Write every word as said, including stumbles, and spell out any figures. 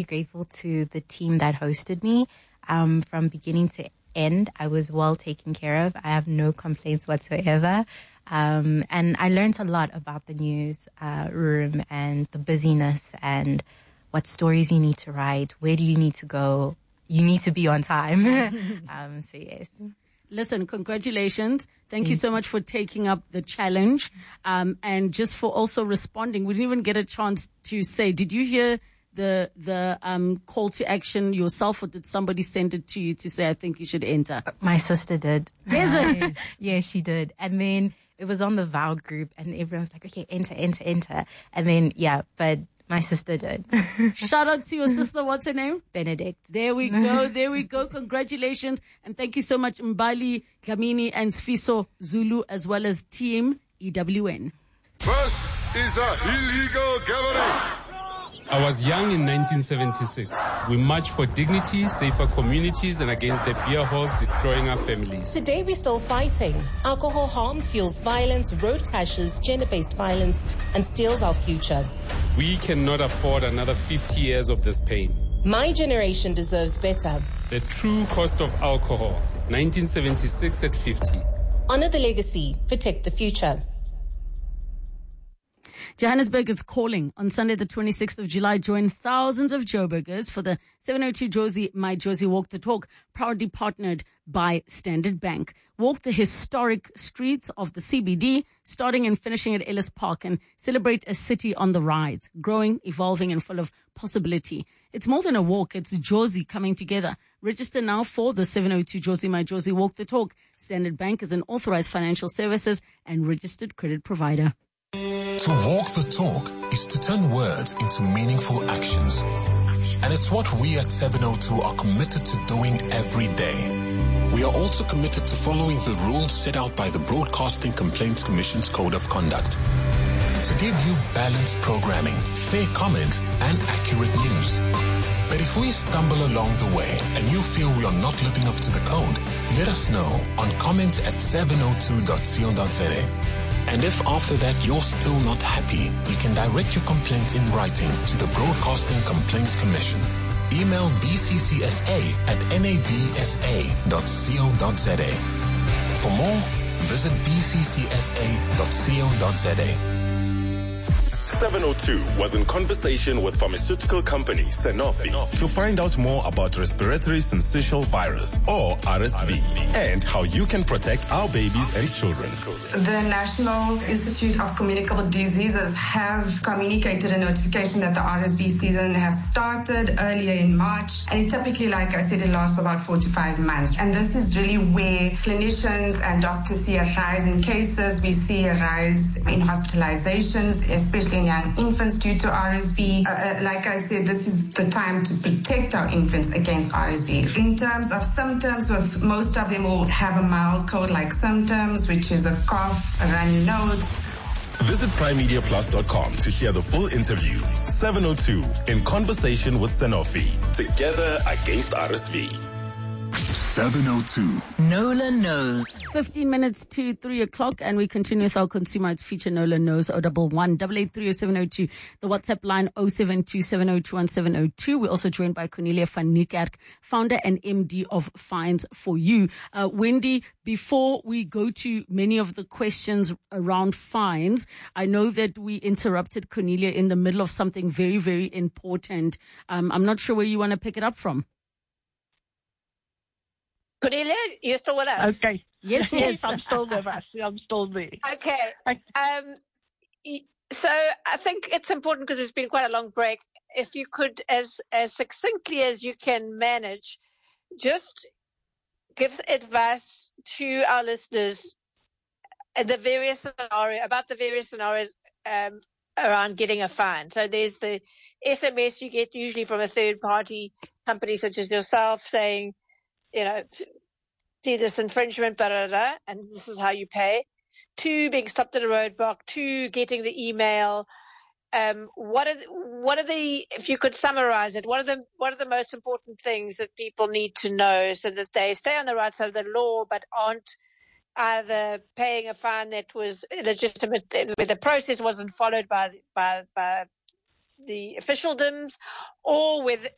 grateful to the team that hosted me. Um, from beginning to end, I was well taken care of. I have no complaints whatsoever. Um, and I learned a lot about the news uh, room and the busyness and what stories you need to write. Where do you need to go? You need to be on time. um, so yes. Listen, congratulations. Thank you so much for taking up the challenge. Um, and just for also responding. We didn't even get a chance to say, did you hear the, the, um, call to action yourself, or did somebody send it to you to say, I think you should enter? My sister did. Is it? Yeah, she did. And then it was on the Vow group and everyone's like, okay, enter, enter, enter. And then, yeah, but my sister did. Shout out to your sister. What's her name? Benedict. There we go. There we go. Congratulations. And thank you so much, Mbali, Dlamini, and Sfiso Zulu, as well as Team E W N. This is a illegal gathering. I was young in nineteen seventy-six. We marched for dignity, safer communities, and against the beer halls destroying our families. Today we're still fighting. Alcohol harm fuels violence, road crashes, gender-based violence, and steals our future. We cannot afford another fifty years of this pain. My generation deserves better. The true cost of alcohol, nineteen seventy-six at fifty. Honor the legacy, protect the future. Johannesburg is calling. On Sunday, the twenty-sixth of July, join thousands of Joburgers for the seven oh two Jozi, My Jozi Walk the Talk, proudly partnered by Standard Bank. Walk the historic streets of the C B D, starting and finishing at Ellis Park, and celebrate a city on the rise, growing, evolving, and full of possibility. It's more than a walk, it's Jozi coming together. Register now for the seven oh two Jozi, My Jozi Walk the Talk. Standard Bank is an authorized financial services and registered credit provider. To walk the talk is to turn words into meaningful actions. And it's what we at seven oh two are committed to doing every day. We are also committed to following the rules set out by the Broadcasting Complaints Commission's Code of Conduct. To give you balanced programming, fair comment, and accurate news. But if we stumble along the way and you feel we are not living up to the code, let us know on comment at seven oh two dot co dot za. And if after that you're still not happy, you can direct your complaint in writing to the Broadcasting Complaints Commission. Email b c c s a at n a b s a dot co dot za. For more, visit b c c s a dot co dot za. seven oh two was in conversation with pharmaceutical company Sanofi to find out more about respiratory syncytial virus, or R S V, and how you can protect our babies and children. The National Institute of Communicable Diseases have communicated a notification that the R S V season has started earlier in March, and typically, like I said, it lasts about four to five months. And this is really where clinicians and doctors see a rise in cases. We see a rise in hospitalizations, especially in young infants due to R S V. Uh, uh, like I said, this is the time to protect our infants against R S V. In terms of symptoms, with most of them will have a mild cold-like symptoms, which is a cough, a runny nose. Visit prime media plus dot com to hear the full interview. seven oh two, in conversation with Sanofi. Together against R S V. seven oh two. Nola Knows. fifteen minutes to three o'clock, and we continue with our consumer rights feature, Nola Knows, oh one one, eight eight three oh seven oh two. The WhatsApp line, oh seven two seven oh two one seven oh two. We're also joined by Cornelia van Niekerk, founder and M D of Fines for You. Uh, Wendy, before we go to many of the questions around fines, I know that we interrupted Cornelia in the middle of something very, very important. Um, I'm not sure where you want to pick it up from. Cornelia, you're still with us? Okay. Yes, yes. I'm still with us. I'm still there. Okay. Um, so I think it's important, because it's been quite a long break. If you could, as, as succinctly as you can manage, just give advice to our listeners and the various scenario, about the various scenarios um, around getting a fine. So there's the S M S you get usually from a third party company such as yourself saying, you know, see this infringement, da, da, da, and this is how you pay. Two, being stopped at a roadblock. Two, getting the email. Um, what are the, what are the, if you could summarize it, what are the, what are the most important things that people need to know so that they stay on the right side of the law, but aren't either paying a fine that was illegitimate, where the process wasn't followed by, by, by the officialdoms, or with